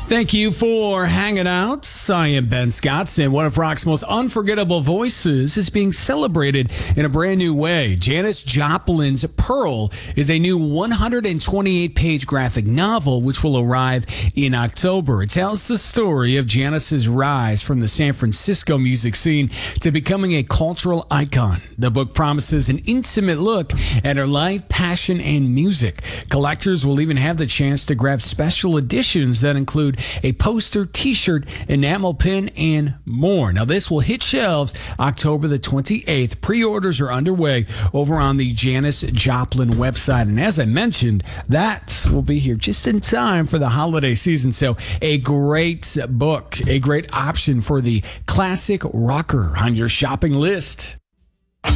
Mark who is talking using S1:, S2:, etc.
S1: Thank you for hanging out. I am Ben Scott, and one of rock's most unforgettable voices is being celebrated in a brand new way. Janis Joplin's Pearl is a new 128-page graphic novel which will arrive in October. It tells the story of Janis's rise from the San Francisco music scene to becoming a cultural icon. The book promises an intimate look at her life, passion, and music. Collectors will even have the chance to grab special editions that include a poster, t-shirt, enamel pin, and more. Now, this will hit shelves October the 28th. Pre-orders are underway over on the Janis Joplin website. And as I mentioned, that will be here just in time for the holiday season. So a great book, a great option for the classic rocker on your shopping list.